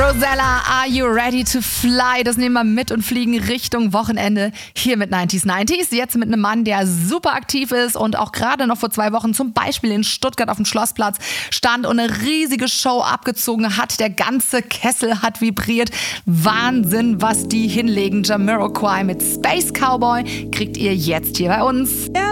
Rosella, are you ready to fly? Das nehmen wir mit und fliegen Richtung Wochenende hier mit 90s. Jetzt mit einem Mann, der super aktiv ist und auch gerade noch vor 2 Wochen zum Beispiel in Stuttgart auf dem Schlossplatz stand und eine riesige Show abgezogen hat. Der ganze Kessel hat vibriert. Wahnsinn, was die hinlegen. Jamiroquai mit Space Cowboy kriegt ihr jetzt hier bei uns. Ja,